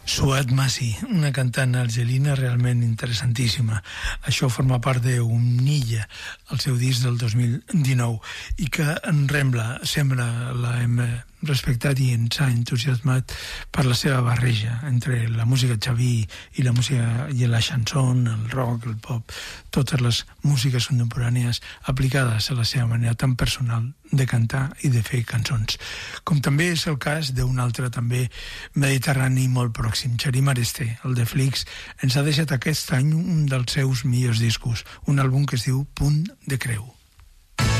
Suat Masi, una cantant argelina realment interessantíssima. Això forma part d'Umnilla, el seu disc del 2019, i que en Rembla sempre l'hem respectat i ens ha entusiasmat per la seva barreja entre la música xaví i la música i la chanson, el rock, el pop, totes les músiques contemporànies aplicades a la seva manera tan personal de cantar i de fer cançons. Com també és el cas d'un altre també mediterrani molt pròxim, Xarim Aresté, el de Flix, ens ha deixat aquest any un dels seus millors discos, un àlbum que es diu Punt de Creu.